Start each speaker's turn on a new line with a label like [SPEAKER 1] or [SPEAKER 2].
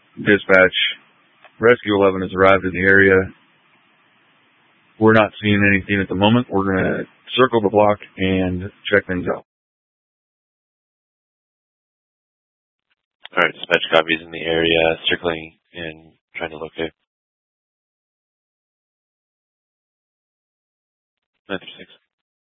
[SPEAKER 1] Dispatch, Rescue 11 has arrived in the area. We're not seeing anything at the moment. We're going to circle the block and check things out.
[SPEAKER 2] All right, dispatch copies in the area, circling and trying to locate. 936.